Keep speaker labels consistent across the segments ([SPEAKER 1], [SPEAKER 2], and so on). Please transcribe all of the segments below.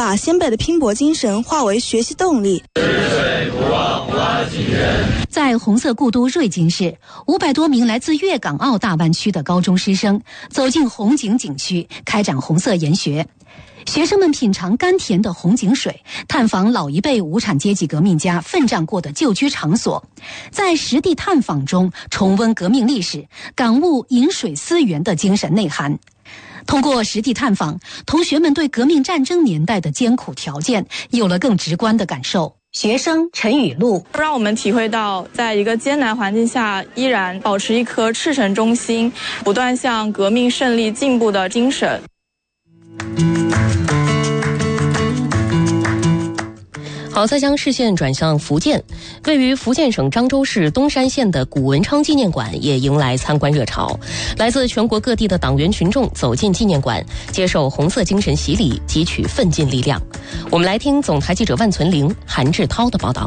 [SPEAKER 1] 把先辈的拼搏精神化为学习动力。
[SPEAKER 2] 在红色故都瑞金市，500多名来自粤港澳大湾区的高中师生走进红景景区，开展红色研学。学生们品尝甘甜的红景水，探访老一辈无产阶级革命家奋战过的旧居场所，在实地探访中重温革命历史，感悟饮水思源的精神内涵。通过实地探访，同学们对革命战争年代的艰苦条件有了更直观的感受。学生陈雨露
[SPEAKER 3] 让我们体会到在一个艰难环境下依然保持一颗赤诚忠心，不断向革命胜利进步的精神。
[SPEAKER 4] 好，再将视线转向福建，位于福建省漳州市东山县的古文昌纪念馆也迎来参观热潮。来自全国各地的党员群众走进纪念馆，接受红色精神洗礼，汲取奋进力量。我们来听总台记者万存玲、韩志涛的报道。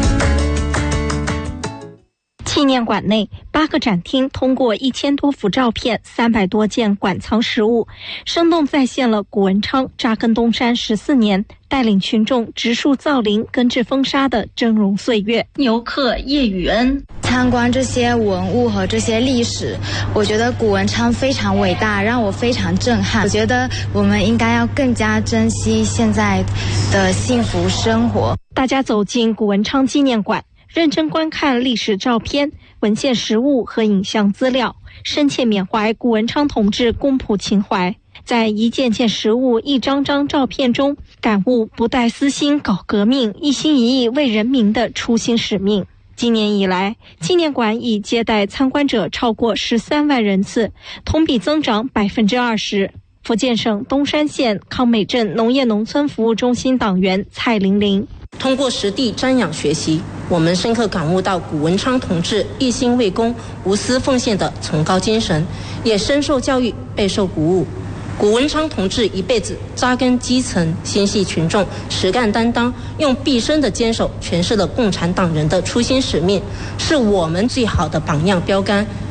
[SPEAKER 5] 纪念馆内8个展厅通过1000多幅照片、300多件馆藏实物，生动再现了古文昌扎根东山14年，带领群众植树造林、根治风沙的峥嵘岁月。游客叶宇恩
[SPEAKER 6] 参观这些文物和这些历史，我觉得古文昌非常伟大，让我非常震撼。我觉得我们应该要更加珍惜现在的幸福生活。
[SPEAKER 5] 大家走进古文昌纪念馆，认真观看历史照片、文献实物和影像资料，深切缅怀古文昌同志公仆情怀，在一件件实物、一张张照片中感悟不带私心搞革命、一心一意为人民的初心使命。今年以来，纪念馆已接待参观者超过13万人次，同比增长20%。福建省东山县康美镇农业农村服务中心党员蔡玲玲
[SPEAKER 7] 通过实地瞻仰学习，我们深刻感悟到古文昌同志一心为公、无私奉献的崇高精神，也深受教育，备受鼓舞。古文昌同志一辈子扎根基层，心系群众，实干担当，用毕生的坚守诠释了共产党人的初心使命，是我们最好的榜样标杆。